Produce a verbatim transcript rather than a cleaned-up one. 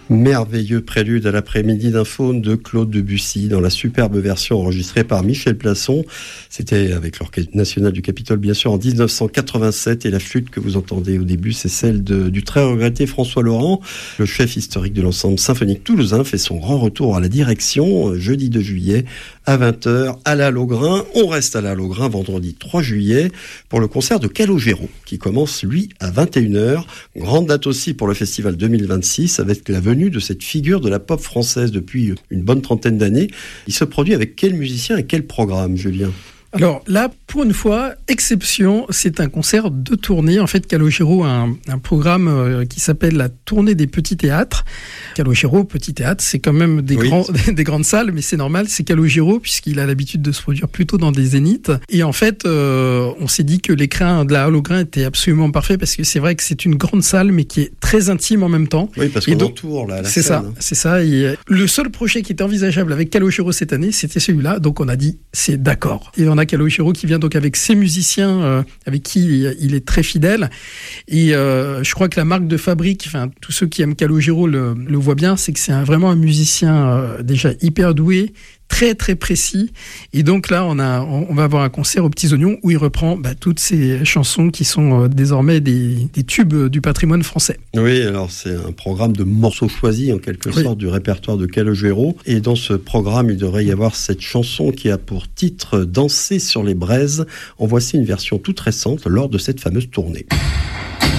Merveilleux prélude à l'après-midi d'un faune de Claude Debussy dans la superbe version enregistrée par Michel Plasson. C'était avec l'Orchestre National du Capitole, bien sûr, en dix-neuf cent quatre-vingt-sept. Et la flûte que vous entendez au début, c'est celle de, du très regretté François Laurent. Le chef historique de l'ensemble symphonique toulousain fait son grand retour à la direction jeudi deux juillet à vingt heures à la Laugrain. On reste à la Laugrain vendredi trois juillet pour le concert de Calogero qui commence, lui, à vingt et une heures. Grande date aussi pour le festival deux mille vingt-six avec la venue de cette figure de la pop française depuis une bonne trentaine d'années. Il se produit avec quel musicien et quel programme, Julien ? Alors là, pour une fois, exception, c'est un concert de tournée. En fait, Calogero a un, un programme euh, qui s'appelle la Tournée des Petits Théâtres. Calogero, Petit Théâtre, c'est quand même des, oui. grands, des grandes salles, mais c'est normal, c'est Calogero puisqu'il a l'habitude de se produire plutôt dans des zéniths. Et en fait, euh, on s'est dit que l'écran de la Laugrain était absolument parfait parce que c'est vrai que c'est une grande salle, mais qui est très intime en même temps. Oui, parce qu'on donc, entoure la, la c'est scène. Ça, hein. C'est ça. Et le seul projet qui était envisageable avec Calogero cette année, c'était celui-là. Donc on a dit, c'est d'accord. Et on a Calogero qui vient donc avec ses musiciens euh, avec qui il est très fidèle et euh, je crois que la marque de fabrique, enfin tous ceux qui aiment Calogero le, le voient bien, c'est que c'est un, vraiment un musicien euh, déjà hyper doué, très très précis, et donc là on a on, on va avoir un concert aux Petits Oignons où il reprend bah, toutes ces chansons qui sont euh, désormais des, des tubes du patrimoine français. Oui, alors c'est un programme de morceaux choisis en quelque oui. sorte du répertoire de Calogero, et dans ce programme il devrait y avoir cette chanson qui a pour titre Danser sur les braises. En voici une version toute récente lors de cette fameuse tournée.